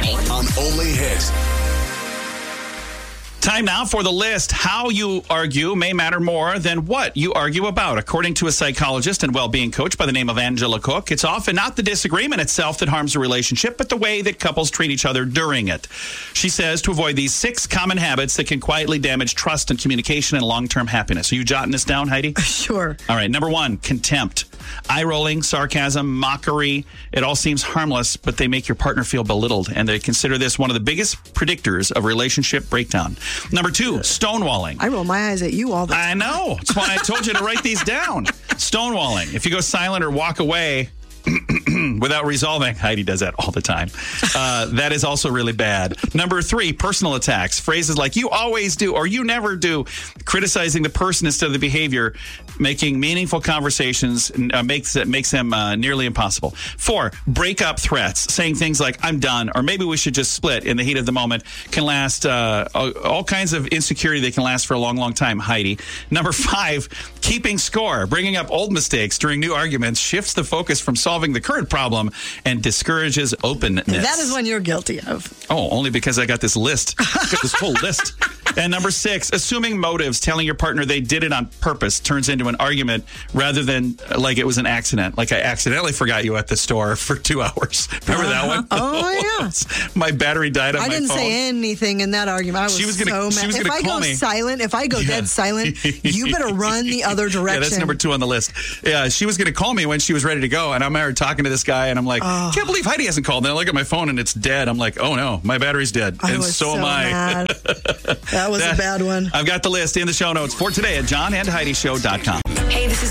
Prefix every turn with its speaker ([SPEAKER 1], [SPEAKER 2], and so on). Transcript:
[SPEAKER 1] morning.
[SPEAKER 2] On Only Hit.
[SPEAKER 3] Time now for the list. How you argue may matter more than what you argue about. According to a psychologist and well-being coach by the name of Angela Cook, it's often not the disagreement itself that harms a relationship, but the way that couples treat each other during it. She says to avoid these 6 common habits that can quietly damage trust and communication and long-term happiness. Are you jotting this down, Heidi?
[SPEAKER 4] Sure.
[SPEAKER 3] All right. Number 1, contempt. Eye-rolling, sarcasm, mockery. It all seems harmless, but they make your partner feel belittled, and they consider this one of the biggest predictors of relationship breakdown. Number 2, stonewalling.
[SPEAKER 4] I roll my eyes at you all the time.
[SPEAKER 3] I know. That's why I told you to write these down. Stonewalling. If you go silent or walk away without resolving, Heidi does that all the time. That is also really bad. Number 3, personal attacks. Phrases like "you always do" or "you never do," criticizing the person instead of the behavior, making meaningful conversations makes them nearly impossible. 4, breakup threats. Saying things like "I'm done" or "maybe we should just split" in the heat of the moment can last all kinds of insecurity. They can last for a long, long time, Heidi. Number 5, keeping score. Bringing up old mistakes during new arguments shifts the focus from solving the current problem and discourages openness.
[SPEAKER 4] That is one you're guilty of.
[SPEAKER 3] Oh, only because I got this list. I got this whole list. And number 6, assuming motives. Telling your partner they did it on purpose turns into an argument rather than like it was an accident. Like I accidentally forgot you at the store for 2 hours. Remember that one?
[SPEAKER 4] Oh, yeah.
[SPEAKER 3] My battery died on my phone.
[SPEAKER 4] I didn't say anything in that argument. I was so mad.
[SPEAKER 3] If
[SPEAKER 4] I go silent, if I go dead silent, you better run the other direction.
[SPEAKER 3] Yeah, that's number 2 on the list. Yeah, she was going to call me when she was ready to go, and I'm there talking to this guy, and I'm like, can't believe Heidi hasn't called. Then I look at my phone, and it's dead. I'm like, oh no, my battery's dead. And so am I.
[SPEAKER 4] Mad. That was a bad one.
[SPEAKER 3] I've got the list in the show notes for today at johnandheidishow.com.
[SPEAKER 1] Hey, this is